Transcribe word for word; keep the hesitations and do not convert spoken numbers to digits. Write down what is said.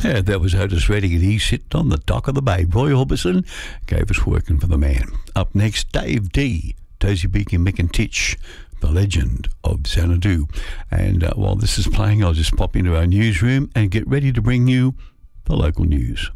Yeah, that was Otis Redding, and he sit on the dock of the bay. Roy Orbison gave us Working for the Man. Up next, Dave D, Tosie Beacon McIntitch, the legend of Xanadu. And uh, while this is playing, I'll just pop into our newsroom and get ready to bring you the local news.